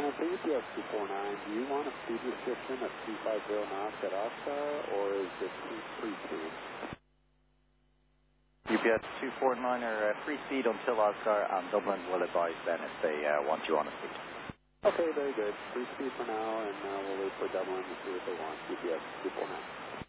for UPS 249, do you want a speed restriction of 250 knots at Oscar, or is it free speed? UPS 249er, free speed until Oscar, and Dublin will advise then if they want you on a speed. Okay, very good. Free speed for now, and we'll wait for Dublin to see what they want. UPS 249.